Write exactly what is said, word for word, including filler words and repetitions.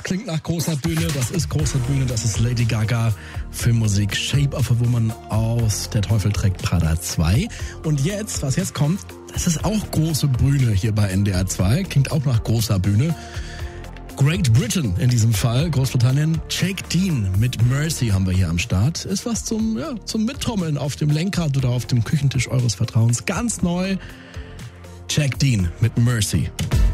klingt nach großer Bühne, das ist große Bühne, das ist Lady Gaga, Filmmusik, Shape of a Woman aus Der Teufel trägt Prada zwei. Und jetzt, was jetzt kommt, das ist auch große Bühne hier bei N D R zwei, klingt auch nach großer Bühne. Great Britain in diesem Fall, Großbritannien. Jake Dean mit Mercy haben wir hier am Start. Ist was zum, ja, zum Mittrommeln auf dem Lenkrad oder auf dem Küchentisch eures Vertrauens. Ganz neu, Jake Dean mit Mercy.